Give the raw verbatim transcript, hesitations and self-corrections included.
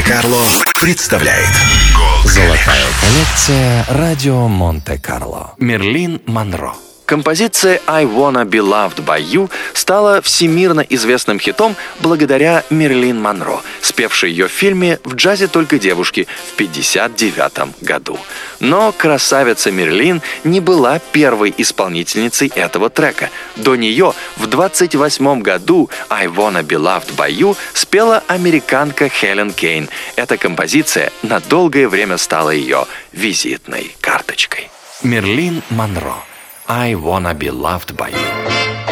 Монте-Карло представляет Золотая коллекция «Радио Монте-Карло». Мерлин Монро. Композиция «I Wanna Be Loved by You» стала всемирно известным хитом благодаря Мерлин Монро, спевшей ее в фильме «В джазе только девушки» в пятьдесят девятом году. Но красавица Мерлин не была первой исполнительницей этого трека. До нее в двадцать восьмом году «I Wanna Be Loved by You» спела американка Хелен Кейн. Эта композиция на долгое время стала ее визитной карточкой. Мерлин Монро. I Wanna Be Loved by You.